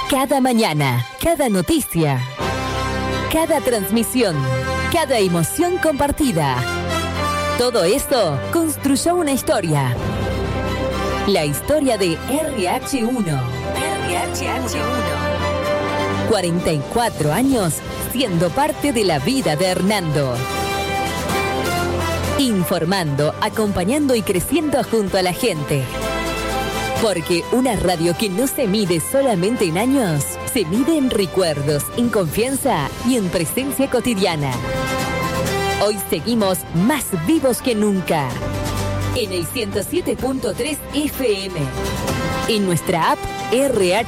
Cada mañana, cada noticia, cada transmisión, cada emoción compartida. Todo esto construyó una historia. La historia de RH1. RH1. 44 años siendo parte de la vida de Hernando. Informando, acompañando y creciendo junto a la gente. Porque una radio que no se mide solamente en años, se mide en recuerdos, en confianza y en presencia cotidiana. Hoy seguimos más vivos que nunca. En el 107.3 FM. En nuestra app RH.